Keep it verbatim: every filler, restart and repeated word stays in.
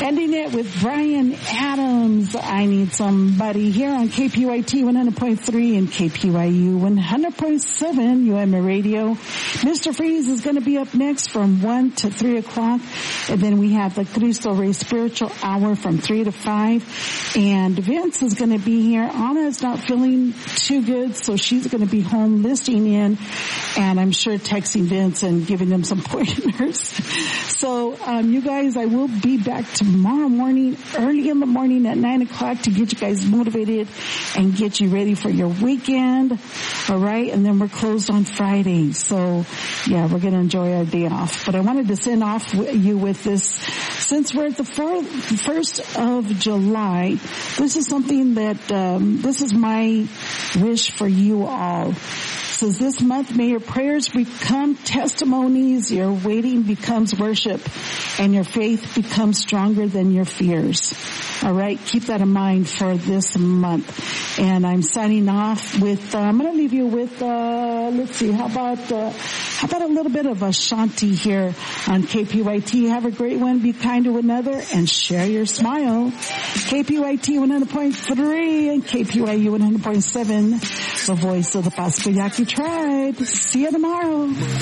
Ending it with Brian Adams. I Need Somebody here on K P Y T one hundred point three and K P Y U one hundred point seven U M A Radio. Mister Freeze is going to be up next from one to three o'clock. And then we have the Cristo Rey Spiritual Hour from three to five. And Vince is going to be here. Anna is not feeling too good, so she's going to be home listening in. And I'm sure texting Vince and giving him some pointers. So, um, you guys, I will be back tomorrow morning, early in the morning at nine o'clock to get you guys motivated and get you ready for your weekend. All right. And then we're closed on Friday. So, yeah, we're going to enjoy our day off. But I wanted to send off you with this. Since we're at the first of July, this is something that, um, this is my wish for you all. Says this month, may your prayers become testimonies, your waiting becomes worship, and your faith becomes stronger than your fears. All right, keep that in mind for this month. And I'm signing off with, uh, I'm going to leave you with, uh, let's see, how about, uh, how about a little bit of Ashanti here on K P Y T. Have a great one, be kind to one another, and share your smile. K P Y T one hundred point three and K P Y U one hundred point seven, the voice of the Pasco Yaqui tribe. See you tomorrow.